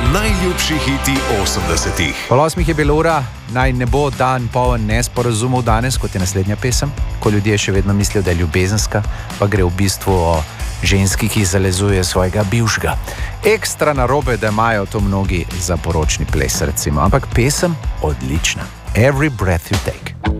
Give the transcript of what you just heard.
Najljubši hiti 80-ih. Pol 8 je bila ura, naj ne bo dan poln nesporazumov danes, kot je naslednja pesem, ko ljudje še vedno mislijo, da je ljubezenska, pa gre v bistvu o ženski, ki zalezuje svojega bivšega. Ekstra narobe, da imajo to mnogi za poročni ples, recimo, ampak pesem odlična. Every breath you take.